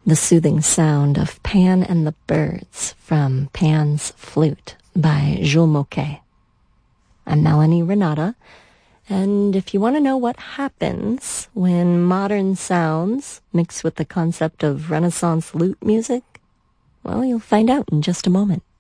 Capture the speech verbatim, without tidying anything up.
The soothing sound of Pan and the Birds from Pan's Flute by Jules Moquet. I'm Melanie Renata, and if you want to know what happens when modern sounds mix with the concept of Renaissance lute music, well, you'll find out in just a moment.